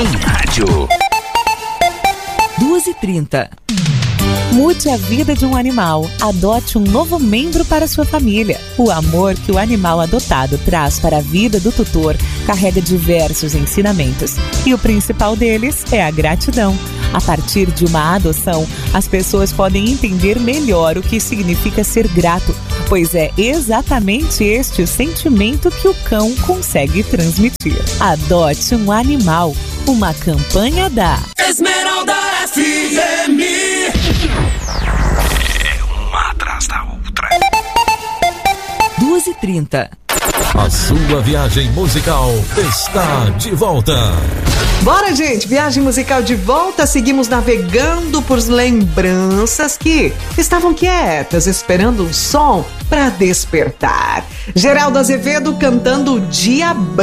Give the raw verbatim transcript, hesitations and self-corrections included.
em rádio. duas e trinta. Mude a vida de um animal. Adote um novo membro para sua família. O amor que o animal adotado traz para a vida do tutor carrega diversos ensinamentos. E o principal deles é a gratidão. A partir de uma adoção, as pessoas podem entender melhor o que significa ser grato, pois é exatamente este o sentimento que o cão consegue transmitir. Adote um animal. Uma campanha da Esmeralda F M. É uma atrás da outra. duas e trinta. A sua viagem musical está de volta. Bora, gente, viagem musical de volta. Seguimos navegando por lembranças que estavam quietas, esperando um som para despertar. Geraldo Azevedo cantando Diabrão.